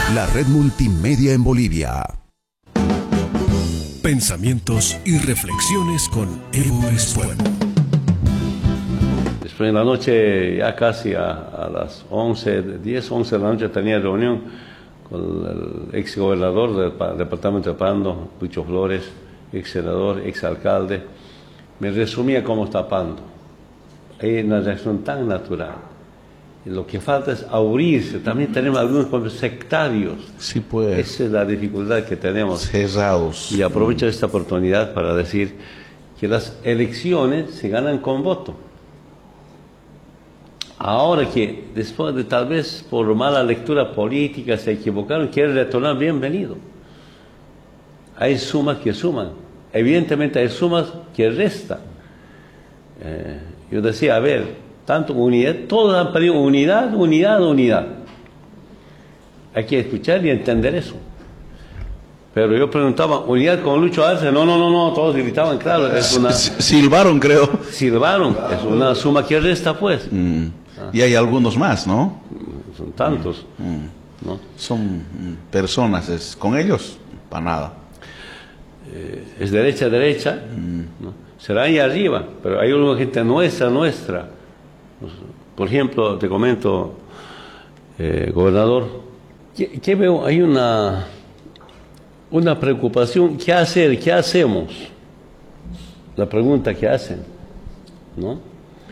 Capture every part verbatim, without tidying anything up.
La red multimedia en Bolivia. Pensamientos y reflexiones con Evo Espuelo. Después en la noche, ya casi a, a las once, diez, once de la noche, tenía reunión con el ex gobernador del departamento de Pando, Lucho Flores, ex senador, ex alcalde. Me resumía cómo está Pando. Hay una reacción tan natural. Y lo que falta es abrirse. También tenemos algunos sectarios. Sí, pues. Esa es la dificultad que tenemos. Cerrados. Y aprovecho esta oportunidad para decir que las elecciones se ganan con voto. Ahora que después de tal vez por mala lectura política se equivocaron, quieren retornar, bienvenido. Hay sumas que suman. Evidentemente hay sumas que restan. Eh, yo decía, a ver, tanto unidad, todos han pedido unidad, unidad, unidad. Hay que escuchar y entender eso. Pero yo preguntaba, ¿unidad con Lucho Arce? No, no, no, no, todos gritaban, claro, es una... Silbaron, creo. Silbaron, es una suma que resta, pues. Mm. Ah. Y hay algunos más, ¿no? Son tantos. Mm. ¿No? Son personas, es, con ellos, para nada. Eh, es derecha, derecha, mm. ¿no? Será ahí arriba, pero hay una gente nuestra, nuestra. Por ejemplo, te comento, eh, gobernador, ¿qué, qué veo? Hay una, una preocupación, ¿qué hacer? ¿Qué hacemos? La pregunta que hacen, ¿no?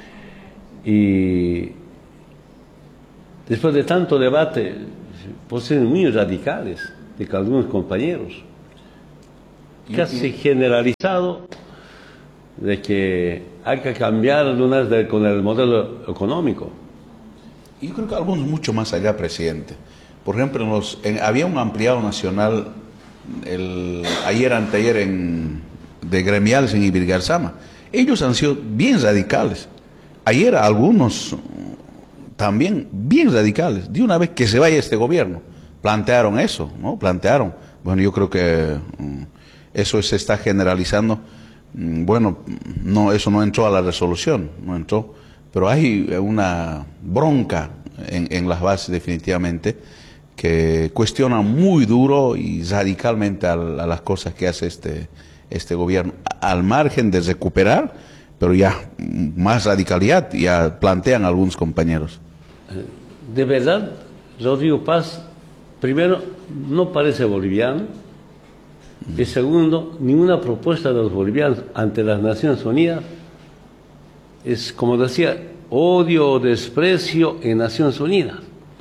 Y después de tanto debate, poseen muy radicales de algunos compañeros, casi generalizado, de que hay que cambiar una vez con el modelo económico. Yo creo que algunos mucho más allá, presidente. Por ejemplo, en los, en, había un ampliado nacional el, ayer, anteayer, en, de gremiales en Ibirgarzama. Ellos han sido bien radicales. Ayer algunos también bien radicales. De una vez que se vaya este gobierno, plantearon eso, ¿no? Plantearon. Bueno, yo creo que um, eso se está generalizando. Bueno, no, eso no entró a la resolución, no entró, pero hay una bronca en, en las bases definitivamente que cuestiona muy duro y radicalmente a, a las cosas que hace este, este gobierno, al margen de recuperar, pero ya más radicalidad ya plantean algunos compañeros. De verdad, Rodrigo Paz, primero, no parece boliviano. Y segundo, ninguna propuesta de los bolivianos ante las Naciones Unidas es, como decía, odio o desprecio en Naciones Unidas.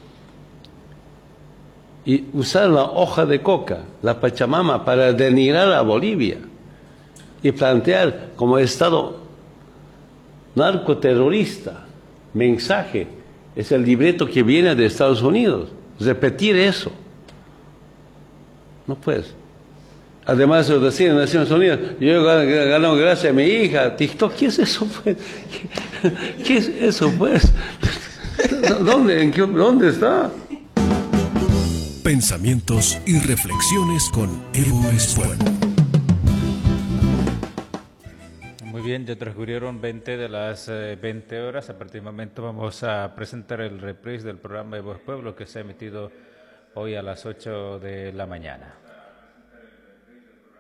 Y usar la hoja de coca, la Pachamama, para denigrar a Bolivia y plantear como Estado narcoterrorista, mensaje, es el libreto que viene de Estados Unidos. Repetir eso. No puedes. Además de decir en Naciones Unidas, yo he ganado gracias a mi hija, TikTok, ¿qué es eso pues? ¿Qué, qué es eso pues? ¿Dónde, en qué, ¿Dónde está? Pensamientos y reflexiones con Evo Espuelo. Muy bien, ya transcurrieron veinte de las veinte horas. A partir de momento vamos a presentar el reprise del programa Evo Espuelo que se ha emitido hoy a las ocho de la mañana.